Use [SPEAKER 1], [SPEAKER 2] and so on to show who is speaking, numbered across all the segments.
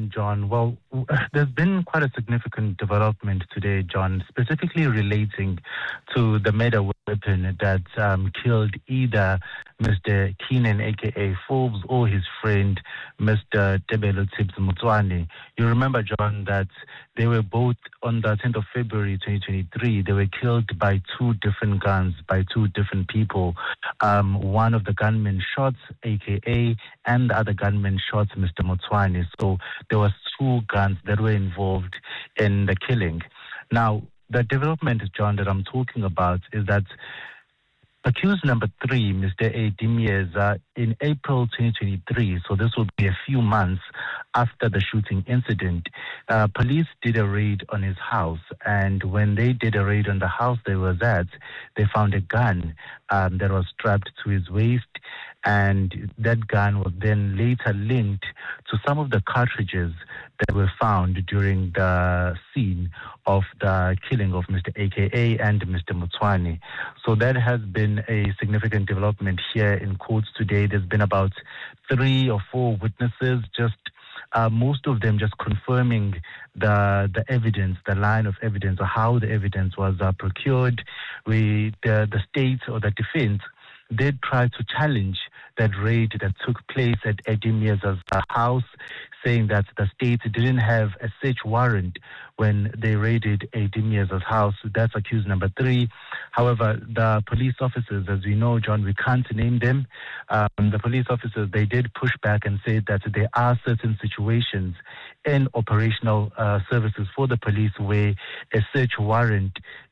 [SPEAKER 1] John. Well, there's been quite a significant development today, John, specifically relating to the murder weapon that killed either Mr. Keenan, a.k.a. Forbes, or his friend, Mr. Tebelo Tibbs Mutswane. You remember, John, that they were both on the 10th of February 2023. They were killed by two different guns, by two different people. One of the gunmen shot a.k.a. and the other gunman shot Mr. Mutswane. So there was two guns that were involved in the killing. Now, the development, John, that I'm talking about is that accused number 3, Mr. A. Dimieza, in April 2023, so this will be a few months after the shooting incident, police did a raid on his house. And when they did a raid on the house they was at, they found a gun that was strapped to his waist. And that gun was then later linked to some of the cartridges that were found during the scene of the killing of Mr. AKA and Mr. Mutswane. So that has been a significant development here in court today. There's been about 3 or 4 witnesses, just most of them just confirming the evidence, the line of evidence, or how the evidence was procured. The state or the defense did try to challenge that raid that took place at Eddie Mieza's house, saying that the state didn't have a search warrant when they raided Eddie Mieza's house. That's accused number 3. However, the police officers, as we know, John, we can't name them. The police officers, they did push back and say that there are certain situations in operational services for the police where a search warrant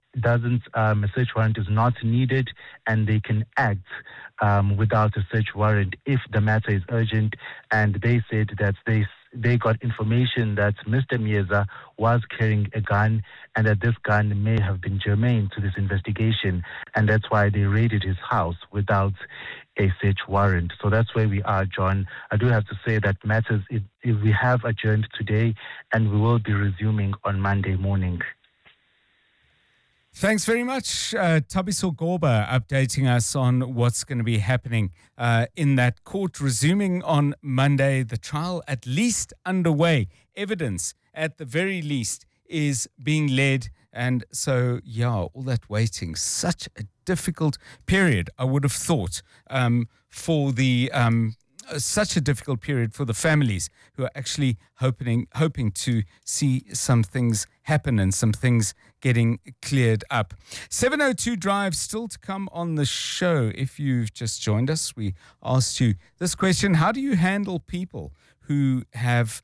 [SPEAKER 1] is not needed, and they can act without a search warrant if the matter is urgent. And they said that they got information that Mr. Mieza was carrying a gun and that this gun may have been germane to this investigation, and that's why they raided his house without a search warrant. So that's where we are, John. I do have to say that matters, we have adjourned today and we will be resuming on Monday morning.
[SPEAKER 2] Thanks very much, Thabiso Gorba, updating us on what's going to be happening in that court, resuming on Monday. The trial at least underway. Evidence, at the very least, is being led. And so, all that waiting, such a difficult period, I would have thought, for the... such a difficult period for the families who are actually hoping to see some things happen and some things getting cleared up. 702 Drive still to come on the show. If you've just joined us, we asked you this question: how do you handle people who have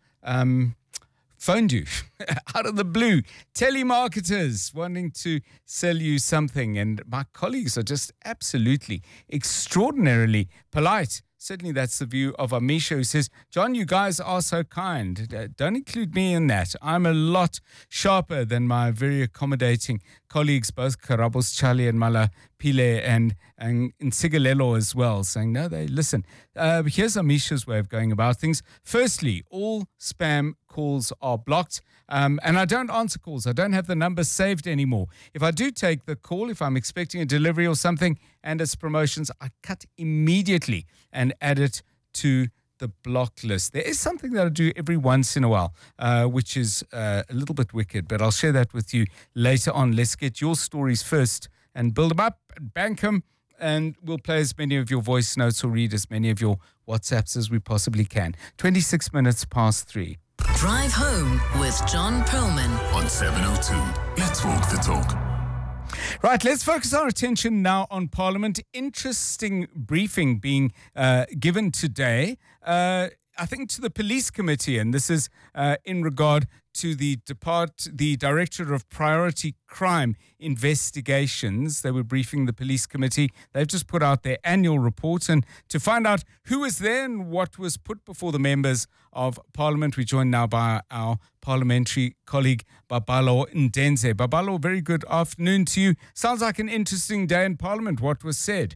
[SPEAKER 2] phoned you out of the blue, telemarketers wanting to sell you something? And my colleagues are just absolutely extraordinarily polite. Certainly that's the view of Amisha, who says, John, you guys are so kind. Don't include me in that. I'm a lot sharper than my very accommodating colleagues, both Karabos Chali and Mala Pile and Nsigalelo as well, saying, no, they listen. Here's Amisha's way of going about things. Firstly, all spam calls are blocked. And I don't answer calls. I don't have the number saved anymore. If I do take the call, if I'm expecting a delivery or something and it's promotions, I cut immediately and add it to the block list. There is something that I do every once in a while, which is a little bit wicked, but I'll share that with you later on. Let's get your stories first and build them up and bank them, and we'll play as many of your voice notes or read as many of your WhatsApps as we possibly can. 26 minutes past 3.
[SPEAKER 3] Drive Home with John Perlman
[SPEAKER 4] on 702. Let's walk the talk.
[SPEAKER 2] Right, let's focus our attention now on Parliament. Interesting briefing being given today, I think, to the Police Committee, and this is in regard to the Director of Priority Crime Investigations. They were briefing the Police Committee. They've just put out their annual report, and to find out who was there and what was put before the members of Parliament, we're joined now by our parliamentary colleague Babalo Ndenze. Babalo, very good afternoon to you. Sounds like an interesting day in Parliament. What was said?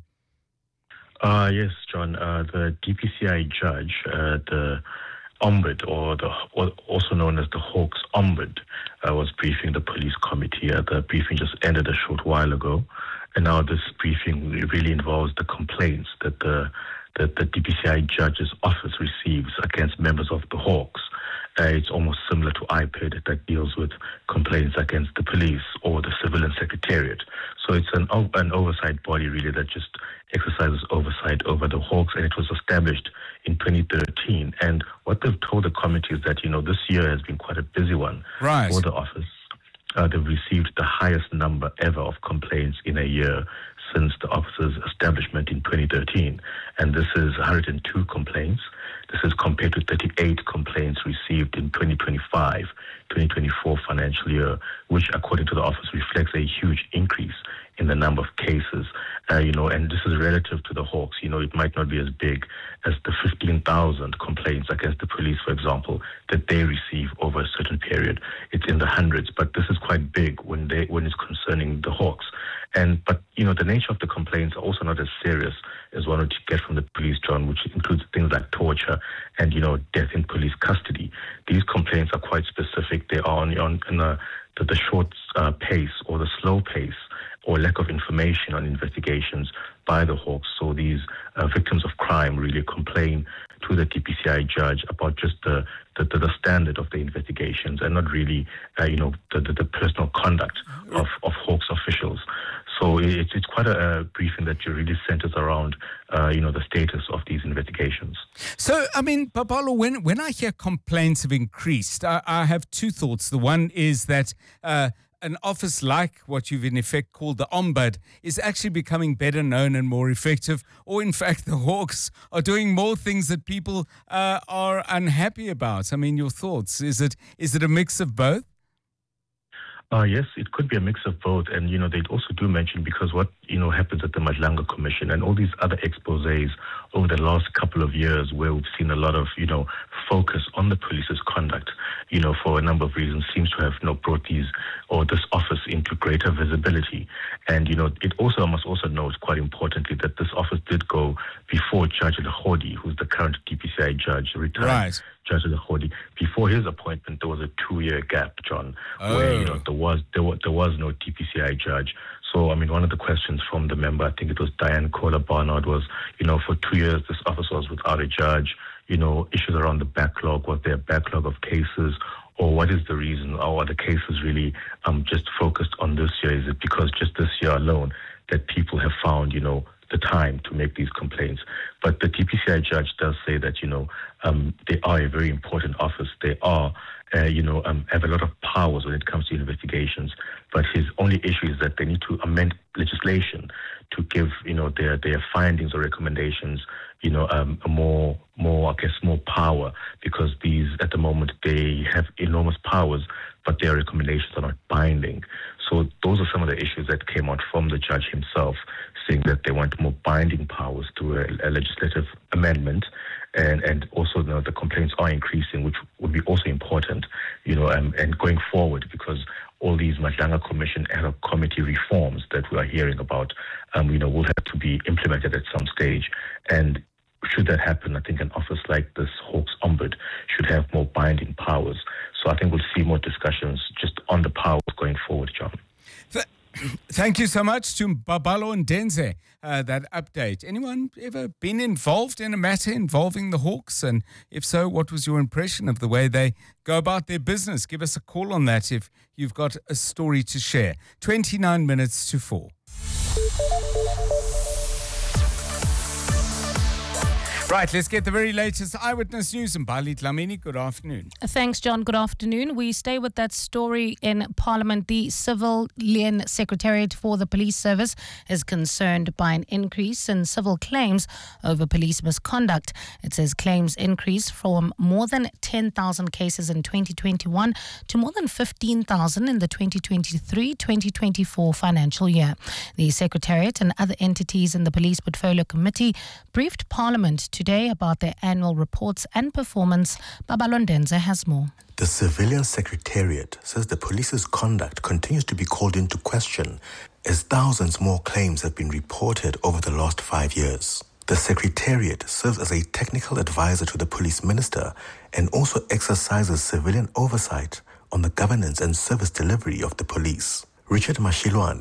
[SPEAKER 5] Yes, John. The DPCI judge, the Ombud, or also known as the Hawks Ombud, was briefing the police committee. The briefing just ended a short while ago, and now this briefing really involves the complaints that the DPCI judge's office receives against members of the Hawks. It's almost similar to IPID that deals with complaints against the police or the Civilian Secretariat. So it's an oversight body really that just exercises oversight over the Hawks, and it was established in 2013. And what they've told the committee is that, this year has been quite a busy one for the office. They've received the highest number ever of complaints in a year since the office's establishment in 2013. And this is 102 complaints. This is compared to 38 complaints received in 2024 financial year, which according to the office reflects a huge increase in the number of cases, and this is relative to the Hawks. It might not be as big as the 15,000 complaints against the police, for example, that they receive over a certain period. It's in the hundreds, but this is quite big when it's concerning the Hawks. But the nature of the complaints are also not as serious as one would get from the police, John, which includes things like torture and, death in police custody. These complaints are quite specific. They are on the short pace or the slow pace or lack of information on investigations by the Hawks. So these victims of crime really complain to the DPCI judge about just the standard of the investigations and not really, the personal conduct of Hawks officials. So it's quite a briefing that really centers around, the status of these investigations.
[SPEAKER 2] So, Babalo, when I hear complaints have increased, I have two thoughts. The one is that an office like what you've in effect called the Ombud is actually becoming better known and more effective, or in fact the Hawks are doing more things that people are unhappy about. Your thoughts? Is it a mix of both?
[SPEAKER 5] Yes, it could be a mix of both. And, they also do mention, because what, happens at the Madlanga Commission and all these other exposés over the last couple of years where we've seen a lot of, focus on the police's conduct, for a number of reasons, seems to have, brought this office into greater visibility. And, it also, I must also note quite importantly that this office did go before Judge Lekhodi, who's the current DPCI judge, retired.
[SPEAKER 2] Right.
[SPEAKER 5] Judge Lekhodi. Before his appointment, there was a 2-year gap, John, where there was no DPCI judge. So, one of the questions from the member, I think it was Diane Kohler-Barnard, was, for 2 years this office was without a judge. Issues around the backlog. Was there a backlog of cases? Or what is the reason? Or are the cases really just focused on this year? Is it because just this year alone that people have found, the time to make these complaints? But the DPCI judge does say that, they are a very important office. They are, have a lot of powers when it comes to investigations. But his only issue is that they need to amend legislation to give, their findings or recommendations, more power, because these, at the moment, they have enormous powers, but their recommendations are not binding. So those are some of the issues that came out from the judge himself, saying that they want more binding powers through a legislative amendment. And also, the complaints are increasing, which would be also important, and going forward, because all these Madlanga Commission ad hoc committee reforms that we are hearing about, will have to be implemented at some stage. And should that happen, I think an office like this Hawks Ombud should have more binding powers. So I think we'll see more discussions just on the powers going forward, John.
[SPEAKER 2] Thank you so much to Babalo Ndenze, that update. Anyone ever been involved in a matter involving the Hawks? And if so, what was your impression of the way they go about their business? Give us a call on that if you've got a story to share. 29 minutes to 4. Right, let's get the very latest eyewitness news. And Bali Dlamini, good afternoon.
[SPEAKER 6] Thanks, John. Good afternoon. We stay with that story in Parliament. The Civilian Secretariat for the Police Service is concerned by an increase in civil claims over police misconduct. It says claims increased from more than 10,000 cases in 2021 to more than 15,000 in the 2023-2024 financial year. The Secretariat and other entities in the Police Portfolio Committee briefed Parliament today about their annual reports and performance. Babalo Ndenze has more.
[SPEAKER 7] The Civilian Secretariat says the police's conduct continues to be called into question as thousands more claims have been reported over the last 5 years. The Secretariat serves as a technical advisor to the Police Minister and also exercises civilian oversight on the governance and service delivery of the police. Richard Mashilwane,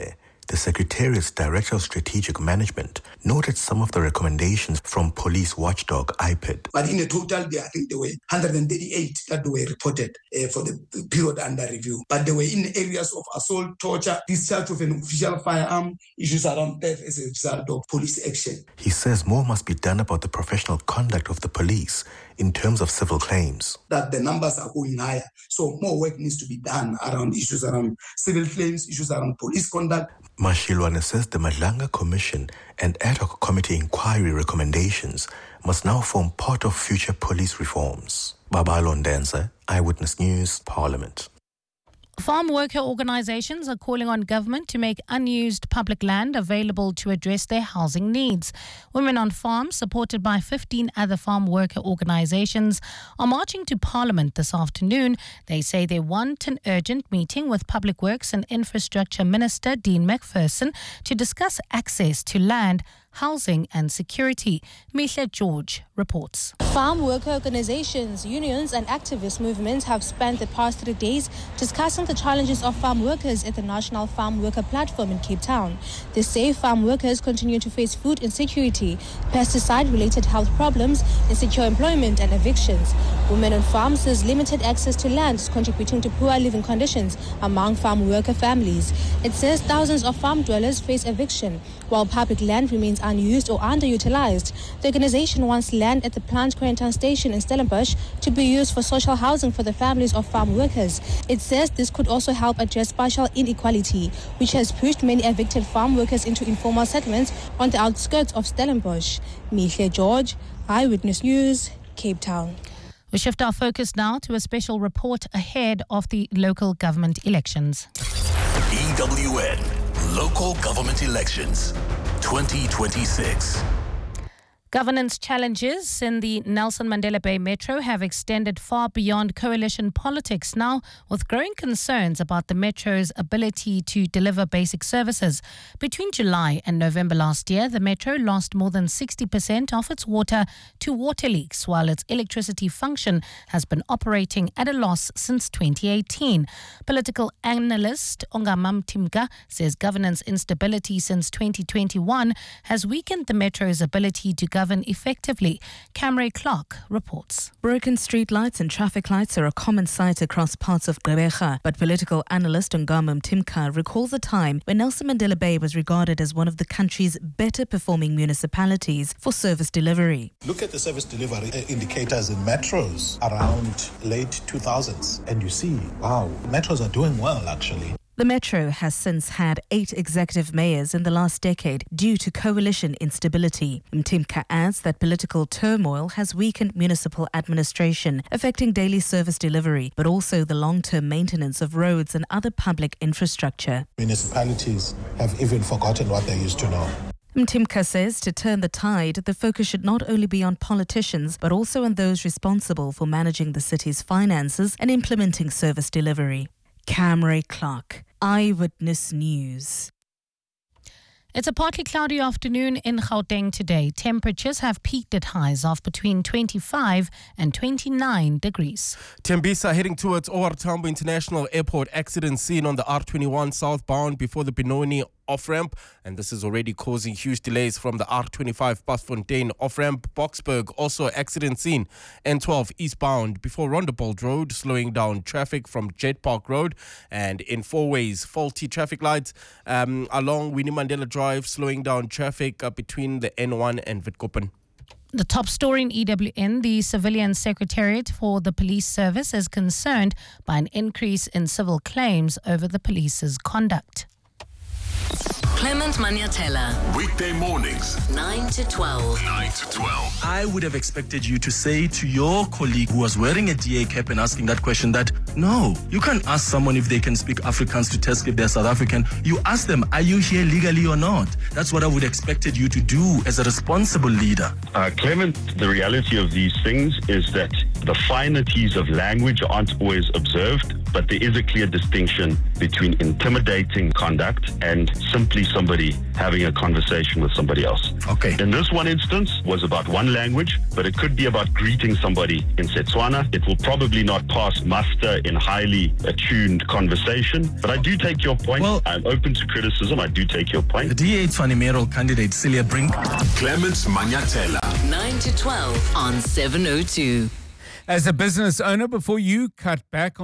[SPEAKER 7] The Secretariat's Director of Strategic Management noted some of the recommendations from police watchdog IPID.
[SPEAKER 8] But in a total, I think there were 138 that were reported for the period under review. But they were in areas of assault, torture, discharge of an official firearm, issues around theft as a result of police action.
[SPEAKER 7] He says more must be done about the professional conduct of the police in terms of civil claims.
[SPEAKER 8] That the numbers are going higher. So more work needs to be done around issues around civil claims, issues around police conduct.
[SPEAKER 7] Mashilwane says the Madlanga Commission and ad hoc committee inquiry recommendations must now form part of future police reforms. Babalo Ndenza, Eyewitness News, Parliament.
[SPEAKER 6] Farm worker organizations are calling on government to make unused public land available to address their housing needs. Women on Farms, supported by 15 other farm worker organizations, are marching to Parliament this afternoon. They say they want an urgent meeting with Public Works and Infrastructure Minister Dean McPherson to discuss access to land, housing and security. Misha George reports.
[SPEAKER 9] Farm worker organizations, unions and activist movements have spent the past 3 days discussing the challenges of farm workers at the National Farm Worker Platform in Cape Town. They say farm workers continue to face food insecurity, pesticide-related health problems, insecure employment and evictions. Women on Farms says limited access to land is contributing to poor living conditions among farm worker families. It says thousands of farm dwellers face eviction, while public land remains unused or underutilized. The organization wants land at the plant quarantine station in Stellenbosch to be used for social housing for the families of farm workers. It says this could also help address spatial inequality, which has pushed many evicted farm workers into informal settlements on the outskirts of Stellenbosch. Misha George, Eyewitness News, Cape Town.
[SPEAKER 6] We shift our focus now to a special report ahead of the local government elections.
[SPEAKER 4] EWN Local Government Elections 2026.
[SPEAKER 6] Governance challenges in the Nelson Mandela Bay Metro have extended far beyond coalition politics now, with growing concerns about the Metro's ability to deliver basic services. Between July and November last year, the Metro lost more than 60% of its water to water leaks, while its electricity function has been operating at a loss since 2018. Political analyst Ongamam Timka says governance instability since 2021 has weakened the Metro's ability to govern effectively. Camry Clark reports.
[SPEAKER 10] Broken street lights and traffic lights are a common sight across parts of Gqeberha, but political analyst Ongamam Timka recalls a time when Nelson Mandela Bay was regarded as one of the country's better performing municipalities for service delivery.
[SPEAKER 11] Look at the service delivery indicators in metros around late 2000s and you see, wow, metros are doing well actually.
[SPEAKER 10] The Metro has since had 8 executive mayors in the last decade due to coalition instability. Mtimka adds that political turmoil has weakened municipal administration, affecting daily service delivery, but also the long-term maintenance of roads and other public infrastructure.
[SPEAKER 11] Municipalities have even forgotten what they used to know.
[SPEAKER 10] Mtimka says to turn the tide, the focus should not only be on politicians, but also on those responsible for managing the city's finances and implementing service delivery. Camry Clark, Eyewitness News.
[SPEAKER 6] It's a partly cloudy afternoon in Gauteng today. Temperatures have peaked at highs of between 25 and 29 degrees.
[SPEAKER 12] Tembisa heading towards OR Tambo International Airport. Accident scene on the R21 southbound before the Benoni off-ramp, and this is already causing huge delays from the R25 Pasfontein off-ramp. Boksburg also accident scene. N12 eastbound before Rondebold Road, slowing down traffic from Jet Park Road, and in 4 ways faulty traffic lights along Winnie Mandela Drive, slowing down traffic between the N1 and Witkoppen.
[SPEAKER 6] The top story in EWN, the Civilian Secretariat for the Police Service is concerned by an increase in civil claims over the police's conduct.
[SPEAKER 3] Clement Maniatella.
[SPEAKER 4] Weekday mornings,
[SPEAKER 3] 9 to 12.
[SPEAKER 4] 9 to 12.
[SPEAKER 13] I would have expected you to say to your colleague who was wearing a DA cap and asking that question that, no, you can't ask someone if they can speak Afrikaans to test if they're South African. You ask them, are you here legally or not? That's what I would have expected you to do as a responsible leader.
[SPEAKER 14] Clement, the reality of these things is that The finities of language aren't always observed, but there is a clear distinction between intimidating conduct and simply somebody having a conversation with somebody else.
[SPEAKER 13] Okay.
[SPEAKER 14] In this one instance, was about one language, but it could be about greeting somebody in Setswana. It will probably not pass muster in highly attuned conversation, but I do take your point.
[SPEAKER 13] Well,
[SPEAKER 14] I'm open to criticism. I do take your point.
[SPEAKER 13] The DA Tshwane mayoral candidate Celia Brink.
[SPEAKER 4] Clement Manyatela.
[SPEAKER 3] 9 to 12 on 702.
[SPEAKER 2] As a business owner, before you cut back